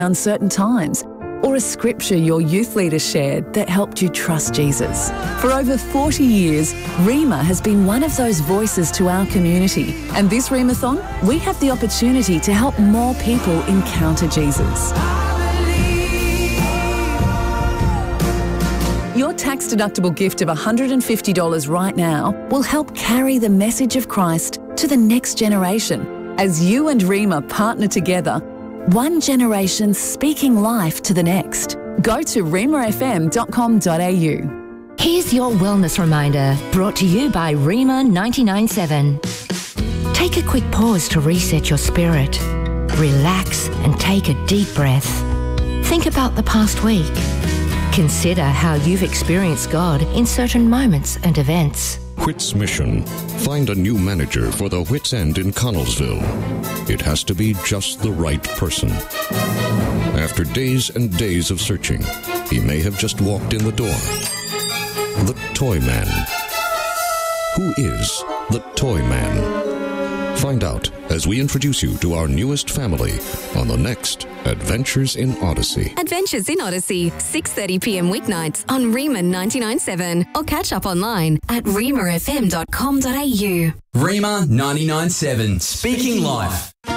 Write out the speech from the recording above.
uncertain times, or a scripture your youth leader shared that helped you trust Jesus. For over 40 years, Rhema has been one of those voices to our community. And this Rhemathon, we have the opportunity to help more people encounter Jesus. Your tax-deductible gift of $150 right now will help carry the message of Christ to the next generation. As you and Rhema partner together, one generation speaking life to the next. Go to rhemafm.com.au. Here's your wellness reminder, brought to you by Rhema 99.7. Take a quick pause to reset your spirit. Relax and take a deep breath. Think about the past week. Consider how you've experienced God in certain moments and events. Whit's mission. Find a new manager for the Whit's End in Connellsville. It has to be just the right person. After days and days of searching, he may have just walked in the door. The Toy Man. Who is the Toy Man? Find out as we introduce you to our newest family on the next Adventures in Odyssey. Adventures in Odyssey, 6:30 p.m. weeknights on Rhema 99.7 or catch up online at rhemafm.com.au. Rhema 99.7, speaking life.